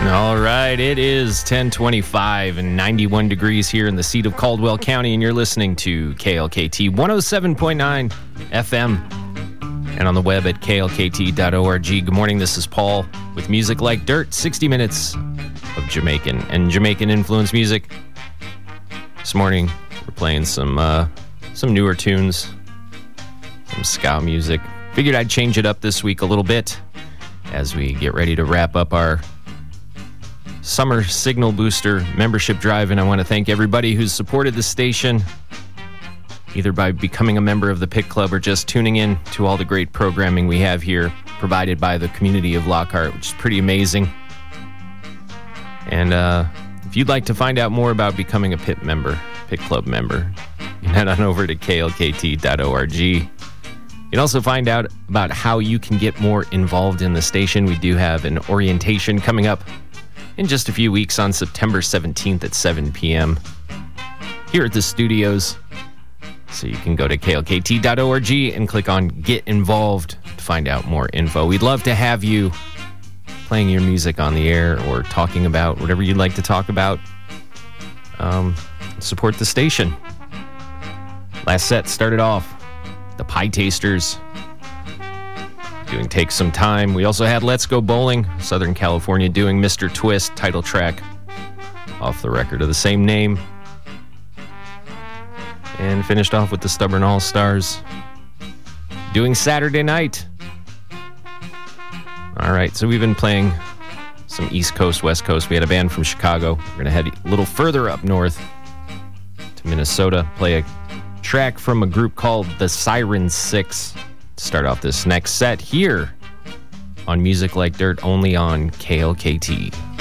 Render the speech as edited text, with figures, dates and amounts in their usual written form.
All right, it is 10:25 and 91 degrees here in the seat of Caldwell County, and you're listening to KLKT 107.9 FM and on the web at klkt.org. Good morning, this is Paul with Music Like Dirt, 60 minutes of Jamaican and Jamaican-influenced music. This morning, we're playing some newer tunes, some ska music. Figured I'd change it up this week a little bit as we get ready to wrap up our Summer Signal Booster membership drive, and I want to thank everybody who's supported the station, either by becoming a member of the Pit Club or just tuning in to all the great programming we have here, provided by the community of Lockhart, which is pretty amazing. And if you'd like to find out more about becoming a Pit Club member, you can head on over to klkt.org. You can also find out about how you can get more involved in the station. We do have an orientation coming up in just a few weeks on September 17th at 7 p.m. here at the studios. So you can go to klkt.org and click on Get Involved to find out more info. We'd love to have you playing your music on the air or talking about whatever you'd like to talk about. Support the station. Last set started off the Pie Tasters doing Take Some Time. We also had Let's Go Bowling, Southern California, doing Mr. Twist, title track off the record of the same name. And finished off with the Stubborn All-Stars doing Saturday Night. All right, so we've been playing some East Coast, West Coast. We had a band from Chicago. We're going to head a little further up north to Minnesota, play a track from a group called the Siren Six. Start off this next set here on Music Like Dirt, only on KLKT.